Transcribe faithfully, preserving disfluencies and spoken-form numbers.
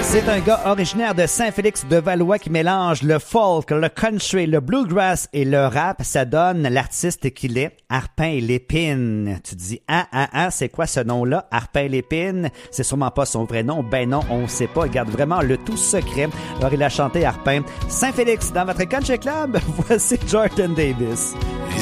C'est un gars originaire de Saint-Félix-de-Valois qui mélange le folk, le country, le bluegrass et le rap. Ça donne l'artiste qu'il est, Arpin Lépine. Tu te dis, ah, ah, ah, c'est quoi ce nom-là? Arpin Lépine? C'est sûrement pas son vrai nom. Ben non, on sait pas. Il garde vraiment le tout secret. Alors, il a chanté Arpin. Saint-Félix, dans votre country club, voici Jordan Davis.